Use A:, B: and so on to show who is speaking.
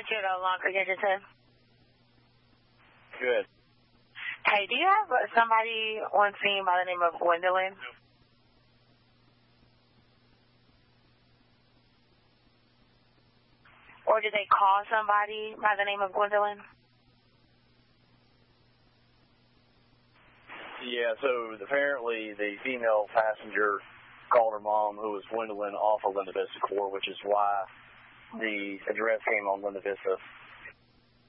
A: Judo Lawn Creek Edgerton.
B: Good.
A: Hey, do you have somebody on scene by the name of Gwendolyn? Or did they call somebody by the name of Gwendolyn?
B: Yeah, so apparently the female passenger called her mom, who was Gwendolyn, off of Linda Vista Court, which is why the address came on Linda Vista